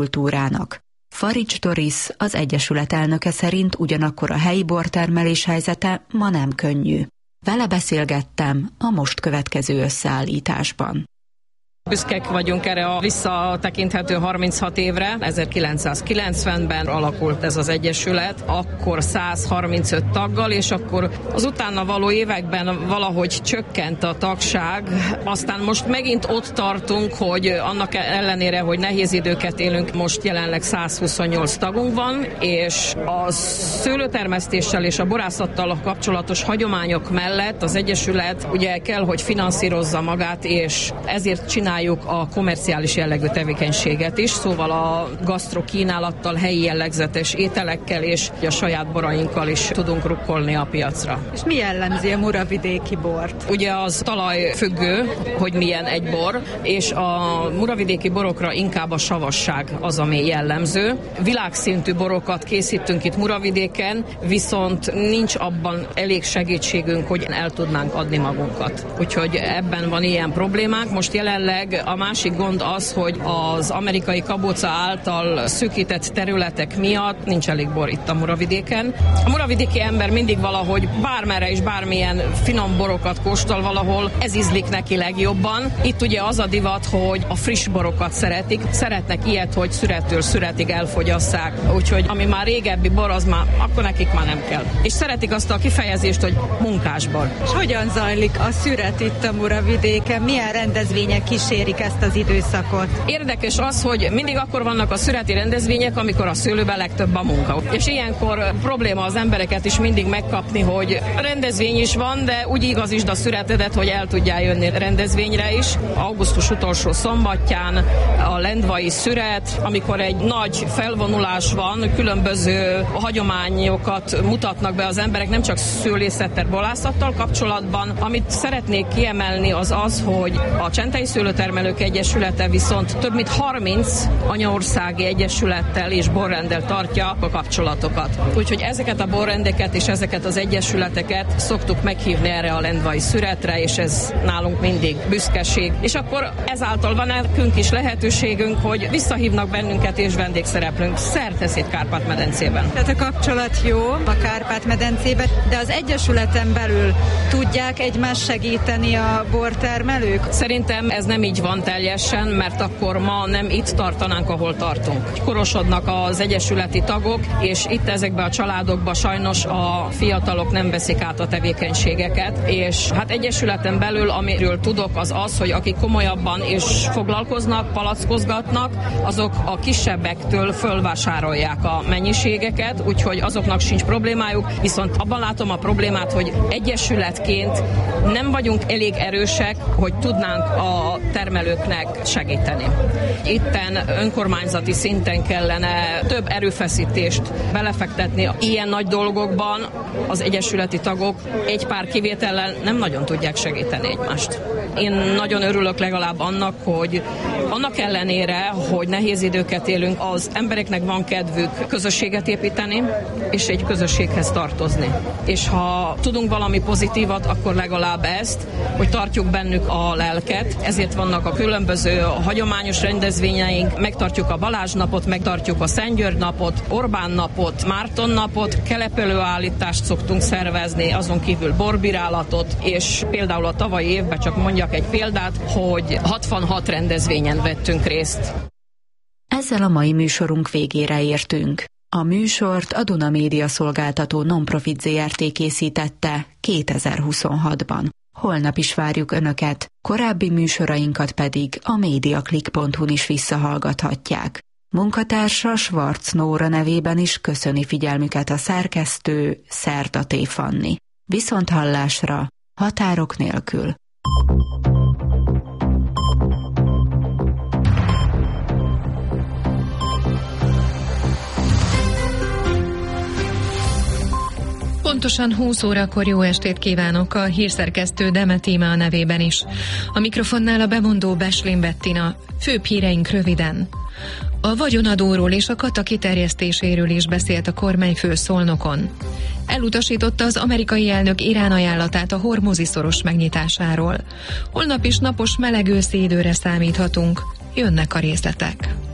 kultúrának. Farics Doris, az egyesület elnöke szerint ugyanakkor a helyi bortermelés helyzete ma nem könnyű. Vele beszélgettem a most következő összeállításban. Büszkék vagyunk erre a visszatekinthető 36 évre. 1990-ben alakult ez az egyesület, akkor 135 taggal, és akkor az utána való években valahogy csökkent a tagság. Aztán most megint ott tartunk, hogy annak ellenére, hogy nehéz időket élünk, most jelenleg 128 tagunk van, és a szőlőtermesztéssel és a borászattal kapcsolatos hagyományok mellett az egyesület ugye kell, hogy finanszírozza magát, és ezért csináljuk a komerciális jellegű tevékenységet is, szóval a gasztrokínálattal, helyi jellegzetes ételekkel és a saját borainkkal is tudunk rukkolni a piacra. És mi jellemzi a muravidéki bort? Ugye az talajfüggő, hogy milyen egy bor, és a muravidéki borokra inkább a savasság az, ami jellemző. Világszintű borokat készítünk itt Muravidéken, viszont nincs abban elég segítségünk, hogy el tudnánk adni magunkat. Úgyhogy ebben van ilyen problémák. Most jelenleg a másik gond az, hogy az amerikai kabóca által szűkített területek miatt nincs elég bor itt a Muravidéken. A muravidéki ember mindig valahogy bármerre és bármilyen finom borokat kóstol valahol, ez ízlik neki legjobban. Itt ugye az a divat, hogy a friss borokat szeretnek ilyet, hogy szürettől szüretig elfogyasszák. Úgyhogy ami már régebbi bor, az már, akkor nekik már nem kell. És szeretik azt a kifejezést, hogy munkásbor. És hogyan zajlik a szüret itt a Muravidéken? Milyen rendezvények kísérik ezt az időszakot? Érdekes az, hogy mindig akkor vannak a szüreti rendezvények, amikor a szőlőben legtöbb a munka. És ilyenkor probléma az embereket is mindig megkapni, hogy rendezvény is van, de úgy igazítsd a szüretedet, hogy el tudjál jönni rendezvényre is. Augusztus utolsó szombatján a lendvai szüret, amikor egy nagy felvonulás van, különböző hagyományokat mutatnak be az emberek, nem csak szőlészettel, borászattal kapcsolatban. Amit szeretnék kiemelni az az, hogy a Csentei Szőlőtermelők Egyesülete viszont több mint 30 anyaországi egyesülettel és borrenddel tartja a kapcsolatokat. Úgyhogy ezeket a borrendeket és ezeket az egyesületeket szoktuk meghívni erre a lendvai szüretre, és ez nálunk mindig büszkeség. És akkor ezáltal van nekünk is lehetőségünk, hogy visszahívnak bennünket és vendégszereplünk szerte szét Kárpát-medencében. Tehát a kapcsolat jó a Kárpát-medencében, de az egyesületen belül tudják egymást segíteni a bortermelők? Szerintem ez nem így van teljesen, mert akkor ma nem itt tartanánk, ahol tartunk. Korosodnak az egyesületi tagok, és itt ezekben a családokban sajnos a fiatalok nem veszik át a tevékenységeket, és hát egyesületen belül, amiről tudok, az az, hogy akik komolyabban és foglalkoznak, palackozgatnak, azok a kisebbektől fölvásárolják a mennyiségeket, úgyhogy azoknak sincs problémájuk, viszont abban látom a problémát, hogy egyesületként nem vagyunk elég erősek, hogy tudnánk a termelőknek segíteni. Itten önkormányzati szinten kellene több erőfeszítést belefektetni ilyen nagy dolgokban. Az egyesületi tagok egy pár kivétellel nem nagyon tudják segíteni egymást. Én nagyon örülök legalább annak, hogy annak ellenére, hogy nehéz időket élünk, az embereknek van kedvük közösséget építeni, és egy közösséghez tartozni. És ha tudunk valami pozitívat, akkor legalább ezt, hogy tartjuk bennük a lelket, ezért vannak a különböző hagyományos rendezvényeink, megtartjuk a Balázs napot, megtartjuk a Szent György napot, Orbán napot, Márton napot, kelepelőállítást szoktunk szervezni, azon kívül borbírálatot, és például a tavalyi évben csak mondjak egy példát, hogy 66 rendezvényen vettünk részt. Ezzel a mai műsorunk végére értünk. A műsort a Duna Média Szolgáltató Nonprofit Zrt. Készítette 2026-ban. Holnap is várjuk Önöket, korábbi műsorainkat pedig a mediaclick.hu-n is visszahallgathatják. Munkatársa Schwarz Nóra nevében is köszöni figyelmüket a szerkesztő Szerda T. Fanni. Viszonthallásra, határok nélkül. Pontosan 20 órakor jó estét kívánok a hírszerkesztő Demet Íme nevében is. A mikrofonnál a bemondó Beslin Bettina. Főbb híreink röviden. A vagyonadóról és a kata kiterjesztéséről is beszélt a kormányfő Szolnokon. Elutasította az amerikai elnök Irán ajánlatát a Hormuzi szoros megnyitásáról. Holnap is napos meleg őszi időre számíthatunk. Jönnek a részletek.